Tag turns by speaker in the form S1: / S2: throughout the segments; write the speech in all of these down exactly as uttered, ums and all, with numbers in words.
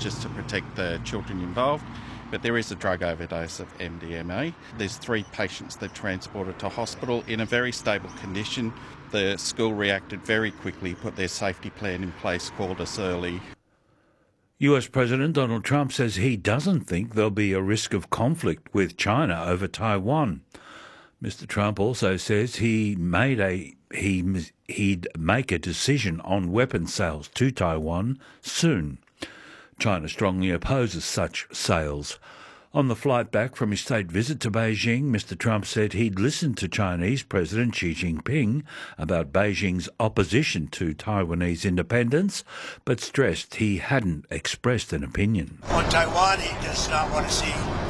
S1: just to protect the children involved. But there is a drug overdose of M D M A. There's three patients they've transported to hospital in a very stable condition. The school reacted very quickly, put their safety plan in place, called us early.
S2: U S President Donald Trump says he doesn't think there'll be a risk of conflict with China over Taiwan. Mister Trump also says he made a he he'd make a decision on weapons sales to Taiwan soon. China strongly opposes such sales. On the flight back from his state visit to Beijing, Mister Trump said he'd listened to Chinese President Xi Jinping about Beijing's opposition to Taiwanese independence, but stressed he hadn't expressed an opinion.
S3: On Taiwan, he does not want to see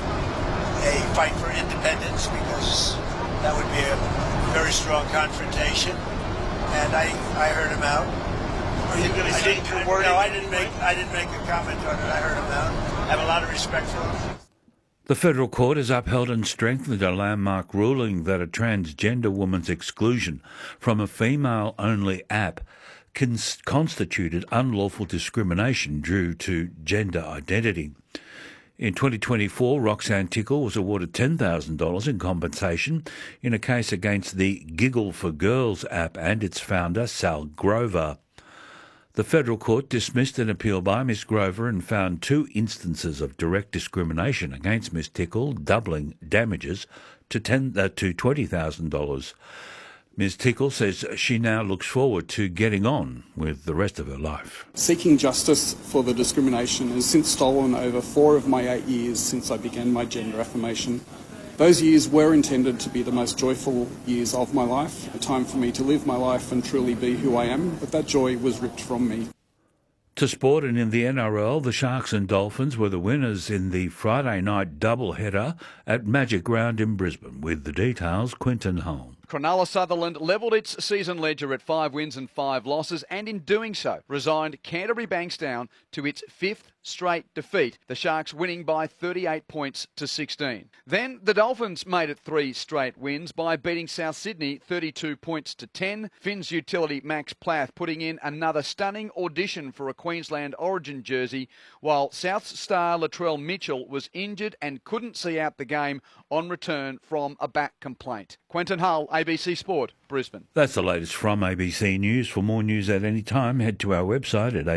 S3: a fight for independence because that would be a very strong confrontation. And I, I heard him out.
S4: Are you going to change your wording?
S3: No, I didn't make I didn't make a comment on it. I heard him out. I have a lot of respect for him.
S2: The federal court has upheld and strengthened a landmark ruling that a transgender woman's exclusion from a female-only app cons- constituted unlawful discrimination due to gender identity. In twenty twenty-four, Roxanne Tickle was awarded ten thousand dollars in compensation in a case against the Giggle for Girls app and its founder, Sal Grover. The federal court dismissed an appeal by Miss Grover and found two instances of direct discrimination against Miss Tickle, doubling damages to ten uh, to twenty thousand dollars. Miz Tickle says she now looks forward to getting on with the rest of her life.
S5: Seeking justice for the discrimination has since stolen over four of my eight years since I began my gender affirmation. Those years were intended to be the most joyful years of my life, a time for me to live my life and truly be who I am, but that joy was ripped from me.
S2: To sport, and in the N R L, the Sharks and Dolphins were the winners in the Friday night doubleheader at Magic Round in Brisbane. With the details, Quinton Hull.
S6: Cronulla Sutherland levelled its season ledger at five wins and five losses, and in doing so resigned Canterbury Bankstown to its fifth straight defeat, the Sharks winning by thirty-eight points to sixteen. Then the Dolphins made it three straight wins by beating South Sydney thirty-two points to ten. Finns utility Max Plath putting in another stunning audition for a Queensland Origin jersey, while South's star Latrell Mitchell was injured and couldn't see out the game on return from a back complaint. Quentin Hull, A B C Sport, Brisbane.
S2: That's the latest from A B C News. For more news at any time, head to our website at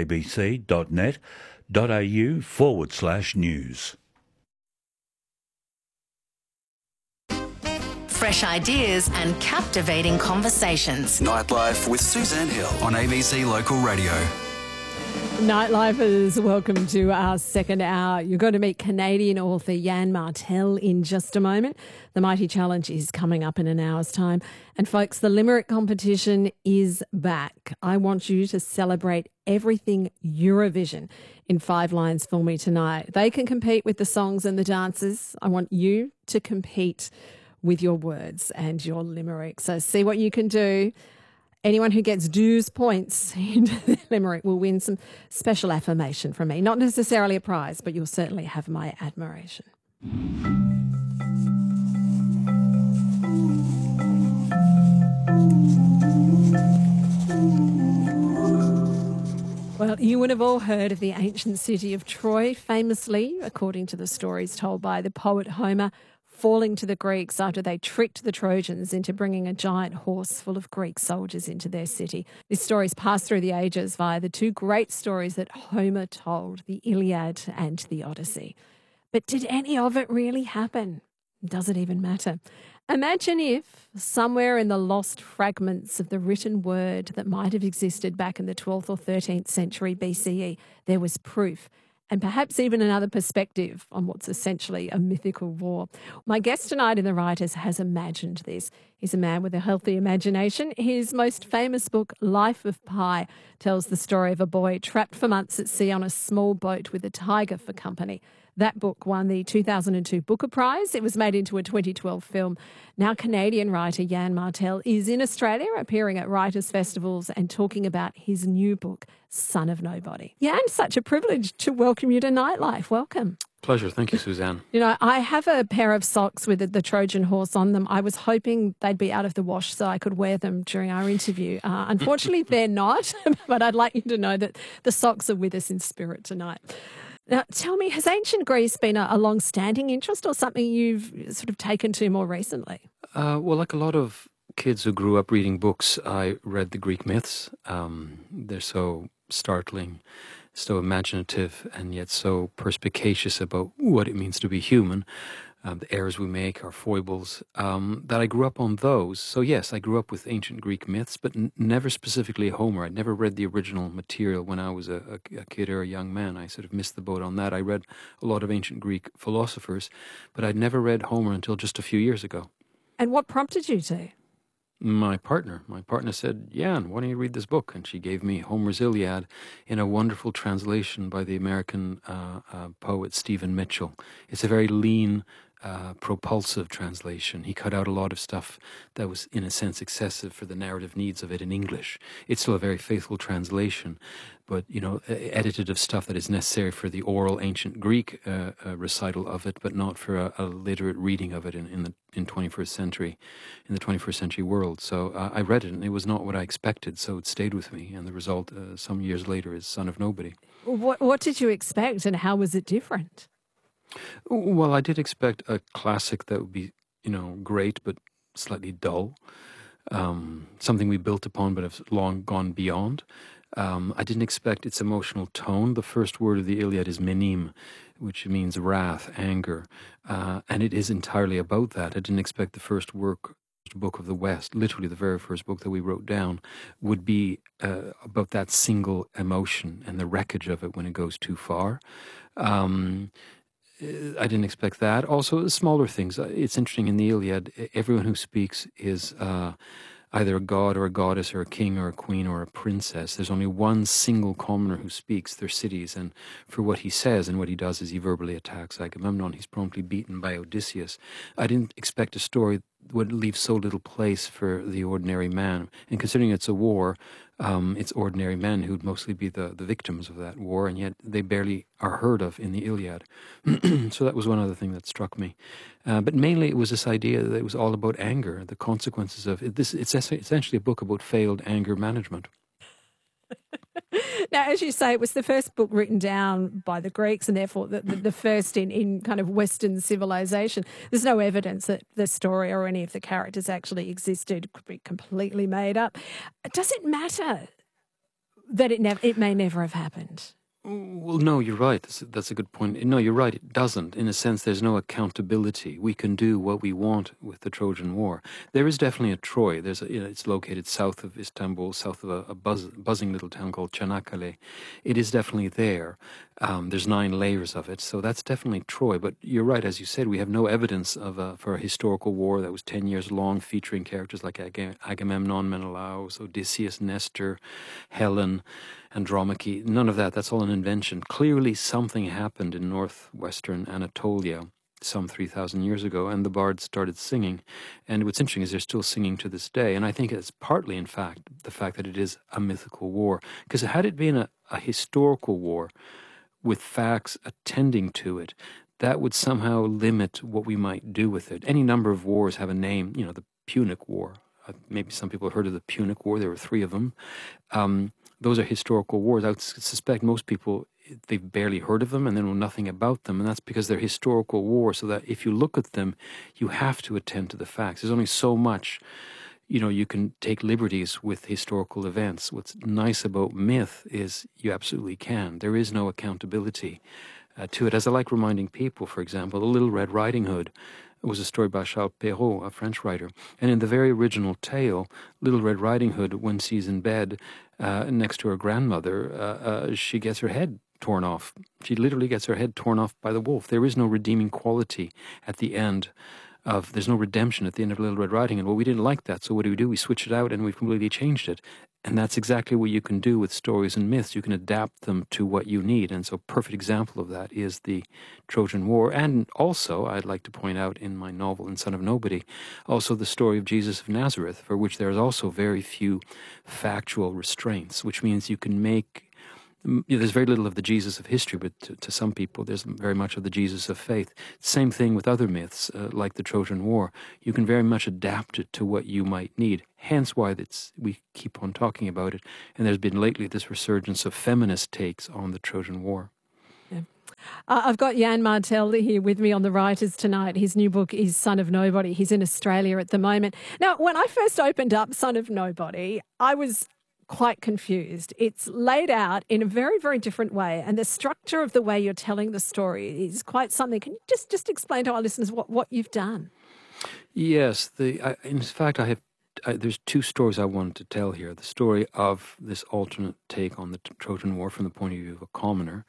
S2: abc.net.au forward slash news.
S7: Fresh ideas and captivating conversations.
S8: Nightlife with Suzanne Hill on A B C Local Radio.
S9: Nightlifers, welcome to our second hour. You're going to meet Canadian author Yann Martel in just a moment. The Mighty Challenge is coming up in an hour's time. And folks, the Limerick competition is back. I want you to celebrate everything Eurovision in five lines for me tonight. They can compete with the songs and the dances. I want you to compete with your words and your limerick. So see what you can do. Anyone who gets dues points into the limerick will win some special affirmation from me. Not necessarily a prize, but you'll certainly have my admiration. Well, you would have all heard of the ancient city of Troy, famously, according to the stories told by the poet Homer, falling to the Greeks after they tricked the Trojans into bringing a giant horse full of Greek soldiers into their city. This story's passed through the ages via the two great stories that Homer told, the Iliad and the Odyssey. But did any of it really happen? Does it even matter? Imagine if, somewhere in the lost fragments of the written word that might have existed back in the twelfth or thirteenth century B C E, there was proof, and perhaps even another perspective on what's essentially a mythical war. My guest tonight in The Writers has imagined this. He's a man with a healthy imagination. His most famous book, Life of Pi, tells the story of a boy trapped for months at sea on a small boat with a tiger for company. That book won the two thousand two Booker Prize. It was made into a twenty twelve film. Now Canadian writer Yann Martel is in Australia, appearing at writers' festivals and talking about his new book, Son of Nobody. Yann, such a privilege to welcome you to Nightlife. Welcome.
S10: Pleasure. Thank you, Suzanne.
S9: You know, I have a pair of socks with the, the Trojan horse on them. I was hoping they'd be out of the wash so I could wear them during our interview. Uh, unfortunately, they're not, but I'd like you to know that the socks are with us in spirit tonight. Now, tell me, has ancient Greece been a, a long-standing interest or something you've sort of taken to more recently?
S10: Uh, well, like a lot of kids who grew up reading books, I read the Greek myths. Um, they're so startling, so imaginative, and yet so perspicacious about what it means to be human. Um, the errors we make, our foibles, um, that I grew up on those. So yes, I grew up with ancient Greek myths, but n- never specifically Homer. I'd never read the original material when I was a, a, a kid or a young man. I sort of missed the boat on that. I read a lot of ancient Greek philosophers, but I'd never read Homer until just a few years ago.
S9: And what prompted you to?
S10: My partner. My partner said, Jan, why don't you read this book? And she gave me Homer's Iliad in a wonderful translation by the American uh, uh, poet Stephen Mitchell. It's a very lean, Uh, propulsive translation. He cut out a lot of stuff that was, in a sense, excessive for the narrative needs of it in English. It's still a very faithful translation, but, you know, edited of stuff that is necessary for the oral ancient Greek uh, uh, recital of it, but not for a, a literate reading of it in, in the in twenty-first century, in the twenty-first century world. So uh, I read it, and it was not what I expected, so it stayed with me, and the result, uh, some years later, is Son of Nobody.
S9: What, what did you expect, and how was it different?
S10: Well, I did expect a classic that would be, you know, great, but slightly dull. Um, something we built upon, but have long gone beyond. Um, I didn't expect its emotional tone. The first word of the Iliad is menim, which means wrath, anger. Uh, and it is entirely about that. I didn't expect the first work, book of the West, literally the very first book that we wrote down, would be uh, about that single emotion and the wreckage of it when it goes too far. Um, I didn't expect that. Also, smaller things. It's interesting, in the Iliad, everyone who speaks is uh, either a god or a goddess or a king or a queen or a princess. There's only one single commoner who speaks, their cities, and for what he says and what he does is he verbally attacks Agamemnon. He's promptly beaten by Odysseus. I didn't expect a story would leave so little place for the ordinary man. And considering it's a war, um, it's ordinary men who'd mostly be the, the victims of that war, and yet they barely are heard of in the Iliad. So that was one other thing that struck me. Uh, but mainly it was this idea that it was all about anger, the consequences of it. This, it's essentially a book about failed anger management.
S9: Now, as you say, it was the first book written down by the Greeks and therefore the, the, the first in, in kind of Western civilization. There's no evidence that the story or any of the characters actually existed. It could be completely made up. Does it matter that it, nev- it may never have happened?
S10: Well, no, you're right. That's, that's a good point. No, you're right. It doesn't. In a sense, there's no accountability. We can do what we want with the Trojan War. There is definitely a Troy. There's a, you know, it's located south of Istanbul, south of a, a buzz, buzzing little town called Çanakkale. It is definitely there. Um, there's nine layers of it, so that's definitely Troy. But you're right, as you said, we have no evidence of a, for a historical war that was ten years long, featuring characters like Ag- Agamemnon, Menelaus, Odysseus, Nestor, Helen, Andromache. None of that. That's all an invention. Clearly something happened in northwestern Anatolia some three thousand years ago, and the bards started singing. And what's interesting is they're still singing to this day. And I think it's partly, in fact, the fact that it is a mythical war. Because had it been a, a historical war with facts attending to it, that would somehow limit what we might do with it. Any number of wars have a name, you know, the Punic War. Uh, maybe some people have heard of the Punic War. There were three of them. Um, those are historical wars. I would suspect most people, they've barely heard of them and they know nothing about them. And that's because they're historical wars, so that if you look at them, you have to attend to the facts. There's only so much, you know, you can take liberties with historical events. What's nice about myth is you absolutely can. There is no accountability uh, to it. As I like reminding people, for example, The Little Red Riding Hood was a story by Charles Perrault, a French writer. And in the very original tale, Little Red Riding Hood, when she's in bed uh, next to her grandmother, uh, uh, she gets her head torn off. She literally gets her head torn off by the wolf. There is no redeeming quality at the end of, there's no redemption at the end of Little Red Riding Hood. Well, we didn't like that, so what do we do? We switch it out and we've completely changed it. And that's exactly what you can do with stories and myths. You can adapt them to what you need. And so a perfect example of that is the Trojan War. And also, I'd like to point out in my novel, In Son of Nobody, also the story of Jesus of Nazareth, for which there is also very few factual restraints, which means you can make, there's very little of the Jesus of history, but to, to some people there's very much of the Jesus of faith. Same thing with other myths, uh, like the Trojan War. You can very much adapt it to what you might need. Hence why it's, we keep on talking about it. And there's been lately this resurgence of feminist takes on the Trojan War.
S9: Yeah. Uh, I've got Jan Martel here with me on the writers tonight. His new book is Son of Nobody. He's in Australia at the moment. Now, when I first opened up Son of Nobody, I was quite confused. It's laid out in a very, very different way, and the structure of the way you're telling the story is quite something. Can you just, just explain to our listeners what, what you've done?
S10: Yes. The I, in fact, I have I, there's two stories I wanted to tell here. The story of this alternate take on the Trojan War from the point of view of a commoner,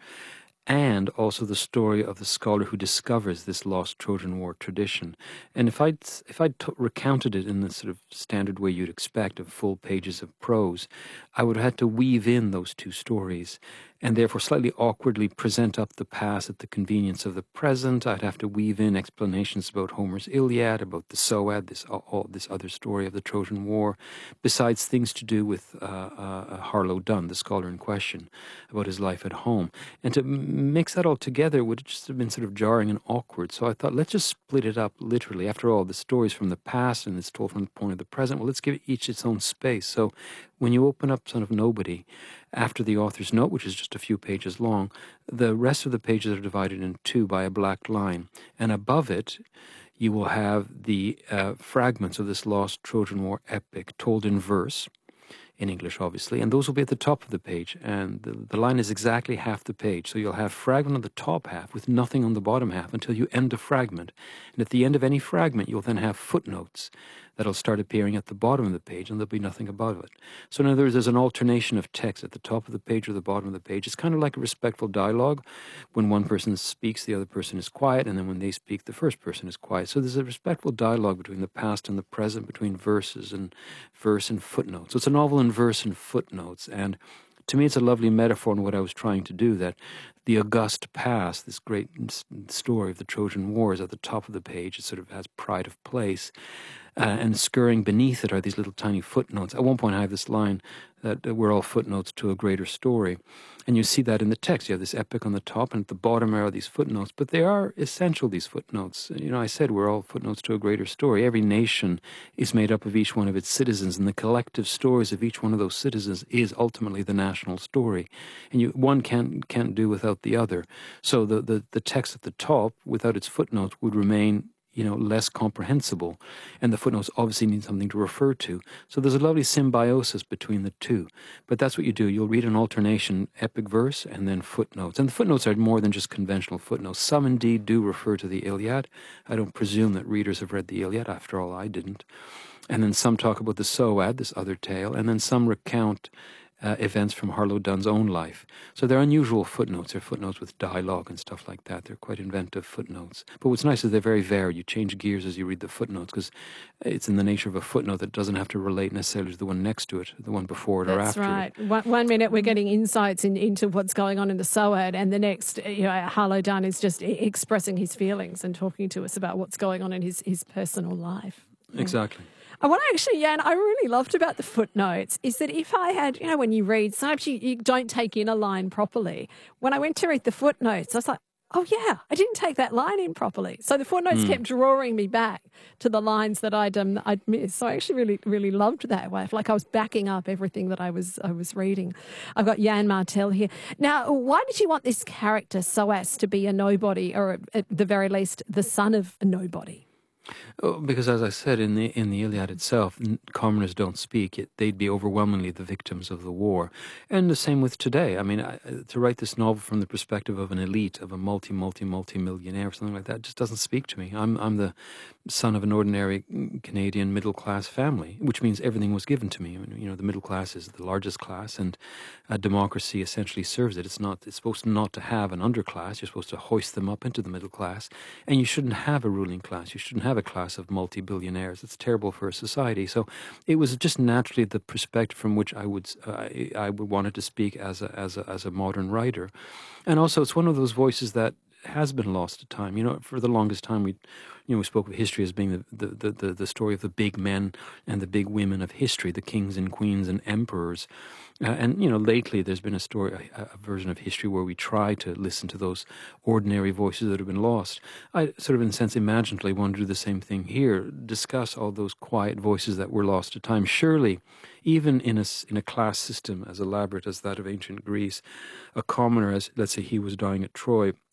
S10: and also the story of the scholar who discovers this lost Trojan War tradition. And if I'd, if I'd t- recounted it in the sort of standard way you'd expect of full pages of prose, I would have had to weave in those two stories and therefore slightly awkwardly present up the past at the convenience of the present. I'd have to weave in explanations about Homer's Iliad, about the Soad, this all, this other story of the Trojan War, besides things to do with uh, uh, Harlow Dunn, the scholar in question, about his life at home. And to mix that all together would just have been sort of jarring and awkward. So I thought, let's just split it up literally. After all, the story's from the past and it's told from the point of the present. Well, let's give each its own space. So when you open up Son of Nobody, after the author's note, which is just a few pages long, the rest of the pages are divided in two by a black line. And above it, you will have the uh, fragments of this lost Trojan War epic told in verse, in English, obviously, and those will be at the top of the page. And the, the line is exactly half the page. So you'll have fragment on the top half with nothing on the bottom half until you end a fragment. And at the end of any fragment, you'll then have footnotes that'll start appearing at the bottom of the page, and there'll be nothing above it. So in other words, there's an alternation of text at the top of the page or the bottom of the page. It's kind of like a respectful dialogue. When one person speaks, the other person is quiet, and then when they speak, the first person is quiet. So there's a respectful dialogue between the past and the present, between verses and verse and footnotes. So it's a novel in verse and footnotes, and to me, it's a lovely metaphor in what I was trying to do, that the august past, this great story of the Trojan War, is at the top of the page. It sort of has pride of place. Uh, and scurrying beneath it are these little tiny footnotes. At one point, I have this line that uh, we're all footnotes to a greater story. And you see that in the text. You have this epic on the top, and at the bottom are these footnotes. But they are essential, these footnotes. You know, I said we're all footnotes to a greater story. Every nation is made up of each one of its citizens, and the collective stories of each one of those citizens is ultimately the national story. And you, one can't, can't do without the other. So the, the, the text at the top, without its footnotes, would remain, you know, less comprehensible. And the footnotes obviously need something to refer to. So there's a lovely symbiosis between the two. But that's what you do. You'll read an alternation, epic verse, and then footnotes. And the footnotes are more than just conventional footnotes. Some indeed do refer to the Iliad. I don't presume that readers have read the Iliad. After all, I didn't. And then some talk about the Soad, this other tale. And then some recount Uh, events from Harlow Dunn's own life. So they're unusual footnotes. They're footnotes with dialogue and stuff like that. They're quite inventive footnotes. But what's nice is they're very varied. You change gears as you read the footnotes because it's in the nature of a footnote that doesn't have to relate necessarily to the one next to it, the one before it
S9: That's
S10: or after
S9: right.
S10: it.
S9: One, one minute we're getting insights in, into what's going on in the Soad, and the next, you know, Harlow Dunn is just expressing his feelings and talking to us about what's going on in his, his personal life.
S10: Exactly.
S9: And what I actually, Jan, I really loved about the footnotes is that if I had, you know, when you read, sometimes you, you don't take in a line properly. When I went to read the footnotes, I was like, oh, yeah, I didn't take that line in properly. So the footnotes mm. kept drawing me back to the lines that I'd um, I'd missed. So I actually really, really loved that way. I feel like I was backing up everything that I was I was reading. I've got Jan Martel here. Now, why did you want this character, Soas, to be a nobody, or at the very least, the son of a nobody?
S10: Oh, because as I said, in the in the Iliad itself, commoners don't speak. It, they'd be overwhelmingly the victims of the war. And the same with today. I mean, I, to write this novel from the perspective of an elite, of a multi, multi, multi-millionaire or something like that, just doesn't speak to me. I'm I'm the son of an ordinary Canadian middle-class family, which means everything was given to me. You know, the middle class is the largest class, and uh, democracy essentially serves it. It's not. It's supposed not to have an underclass. You're supposed to hoist them up into the middle class, and you shouldn't have a ruling class. You shouldn't have a class of multi-billionaires. It's terrible for a society. So it was just naturally the perspective from which I would uh, I would wanted to speak as a as a as a modern writer, and also it's one of those voices that has been lost to time. You know, for the longest time we, you know, we spoke of history as being the the the, the story of the big men and the big women of history, the kings and queens and emperors. Uh, and, you know, lately there's been a story, a, a version of history where we try to listen to those ordinary voices that have been lost. I sort of, in a sense, imaginatively want to do the same thing here, discuss all those quiet voices that were lost to time. Surely, even in a, in a class system as elaborate as that of ancient Greece, a commoner, as let's say he was dying at Troy, would have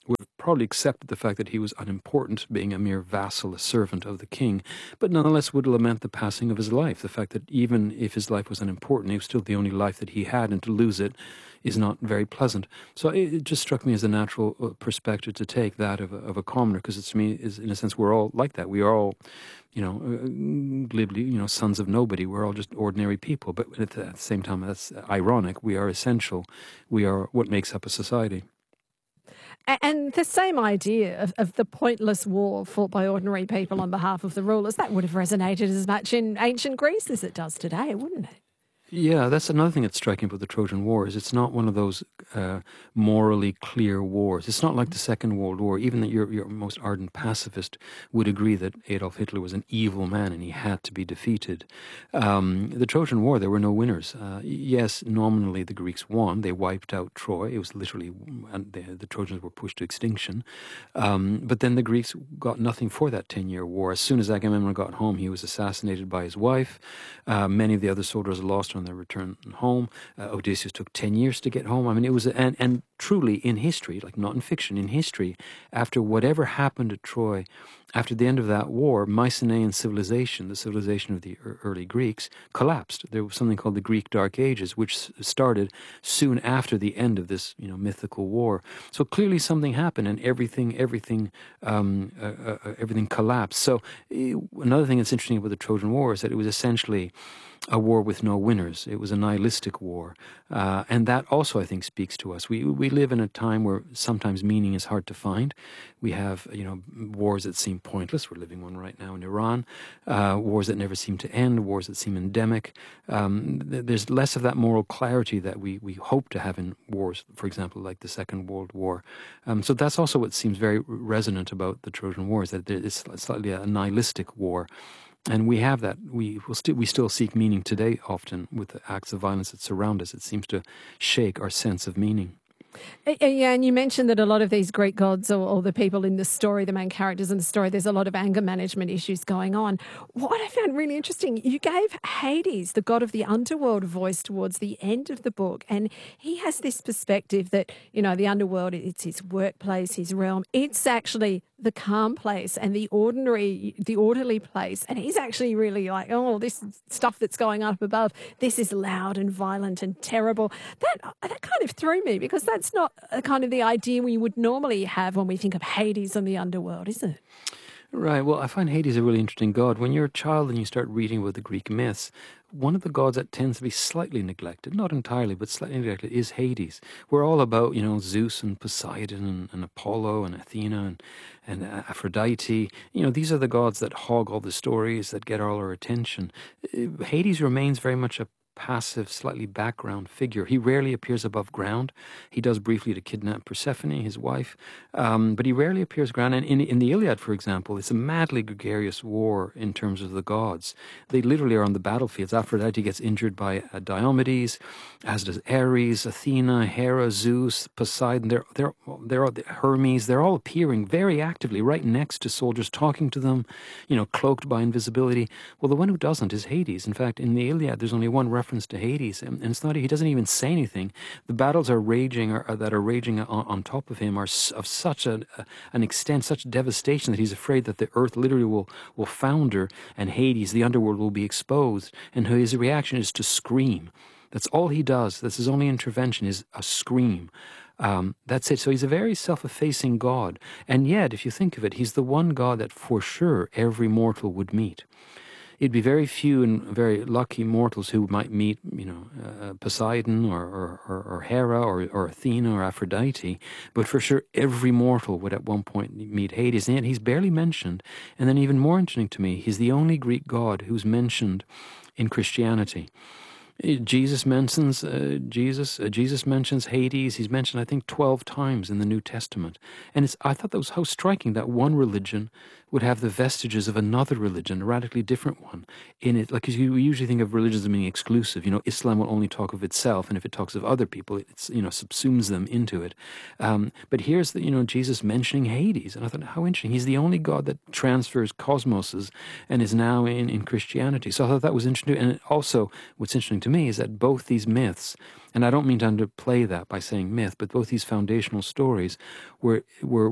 S10: probably accepted the fact that he was unimportant, being a mere vassal, a servant of the king, but nonetheless would lament the passing of his life, the fact that even if his life was unimportant, it was still the only life that he had, and to lose it is not very pleasant. So it, it just struck me as a natural perspective to take, that of a, of a commoner, because it's, to me, is in a sense, we're all like that. We are all, you know, uh, glibly, you know, sons of nobody. We're all just ordinary people. But at the same time, that's ironic. We are essential. We are what makes up a society.
S9: And the same idea of, of the pointless war fought by ordinary people on behalf of the rulers, that would have resonated as much in ancient Greece as it does today, wouldn't it?
S10: Yeah, that's another thing that's striking about the Trojan War, is it's not one of those uh, morally clear wars. It's not like the Second World War. Even that your, your most ardent pacifist would agree that Adolf Hitler was an evil man and he had to be defeated. Um, the Trojan War, there were no winners. Uh, yes, nominally the Greeks won. They wiped out Troy. It was literally, and the, the Trojans were pushed to extinction. Um, but then the Greeks got nothing for that ten-year war. As soon as Agamemnon got home, he was assassinated by his wife. Uh, many of the other soldiers lost on their return home. Uh, Odysseus took ten years to get home. I mean, it was, and, and truly in history, like not in fiction, in history, after whatever happened at Troy, after the end of that war, Mycenaean civilization, the civilization of the early Greeks, collapsed. There was something called the Greek Dark Ages, which started soon after the end of this, you know, mythical war. So clearly something happened, and everything, everything, um, uh, uh, everything collapsed. So uh, another thing that's interesting about the Trojan War is that it was essentially a war with no winners. It was a nihilistic war. Uh, and that also, I think, speaks to us. We we live in a time where sometimes meaning is hard to find. We have, you know, wars that seem pointless. We're living one right now in Iran. Uh, wars that never seem to end, wars that seem endemic. Um, th- there's less of that moral clarity that we, we hope to have in wars, for example, like the Second World War. Um, so that's also what seems very resonant about the Trojan War, is that it's slightly a nihilistic war. And we have that. We will still we still seek meaning today, often with the acts of violence that surround us. It seems to shake our sense of meaning.
S9: Yeah, and you mentioned that a lot of these Greek gods, or, or the people in the story, the main characters in the story, there's a lot of anger management issues going on. What I found really interesting, you gave Hades, the god of the underworld, a voice towards the end of the book, and he has this perspective that, you know, the underworld, it's his workplace, his realm. It's actually the calm place and the ordinary, the orderly place. And he's actually really like, oh, this stuff that's going on up above, this is loud and violent and terrible. That that kind of threw me, because that's not a kind of the idea we would normally have when we think of Hades and the underworld, is it?
S10: Right. Well, I find Hades a really interesting god. When you're a child and you start reading about the Greek myths, one of the gods that tends to be slightly neglected, not entirely, but slightly neglected, is Hades. We're all about, you know, Zeus and Poseidon and, and Apollo and Athena and, and Aphrodite. You know, these are the gods that hog all the stories, that get all our attention. Hades remains very much a passive, slightly background figure. He rarely appears above ground. He does briefly to kidnap Persephone, his wife, um, but he rarely appears ground. And in, in the Iliad, for example, it's a madly gregarious war in terms of the gods. They literally are on the battlefields. Aphrodite gets injured by uh, Diomedes, as does Ares, Athena, Hera, Zeus, Poseidon. They're they're they're all, Hermes. They're all appearing very actively right next to soldiers, talking to them, you know, cloaked by invisibility. Well, the one who doesn't is Hades. In fact, in the Iliad, there's only one reference reference to Hades, and it's not. He doesn't even say anything. The battles are raging, or, or that are raging on, on top of him, are of such a, an extent, such devastation that he's afraid that the earth literally will will founder, and Hades, the underworld, will be exposed. And his reaction is to scream. That's all he does. That's his only intervention, is a scream. Um, that's it. So he's a very self-effacing God, and yet, if you think of it, he's the one God that for sure every mortal would meet. It'd be very few and very lucky mortals who might meet, you know, uh, Poseidon or, or, or, or Hera or, or Athena or Aphrodite, but for sure every mortal would at one point meet Hades, and yet he's barely mentioned. And then even more interesting to me, he's the only Greek god who's mentioned in Christianity. Jesus mentions uh, Jesus. Uh, Jesus mentions Hades. He's mentioned, I think, twelve times in the New Testament. And it's, I thought that was how striking that one religion would have the vestiges of another religion, a radically different one, in it. Like, you usually think of religions as being exclusive. You know, Islam will only talk of itself, and if it talks of other people, it's, you know, subsumes them into it. Um, but here's the, you know, Jesus mentioning Hades, and I thought, how interesting. He's the only God that transfers cosmoses and is now in, in Christianity. So I thought that was interesting. And also, what's interesting to me is that both these myths, and I don't mean to underplay that by saying myth, but both these foundational stories were were